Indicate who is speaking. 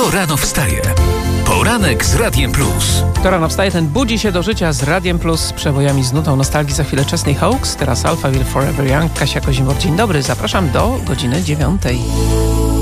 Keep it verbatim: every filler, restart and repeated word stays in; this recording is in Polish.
Speaker 1: Kto rano wstaje? Poranek z Radiem Plus.
Speaker 2: Kto rano wstaje, ten budzi się do życia z Radiem Plus, z przebojami z nutą nostalgii. Za chwilę Chesney Hawkes, teraz Alphaville Forever Young. Kasia Kozimor, dzień dobry. Zapraszam do godziny dziewiątej.